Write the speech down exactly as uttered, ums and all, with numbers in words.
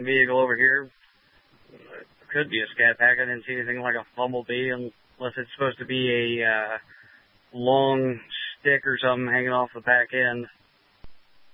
vehicle over here. It could be a scat pack. I didn't see anything like a bumblebee unless it's supposed to be a uh, long stick or something hanging off the back end.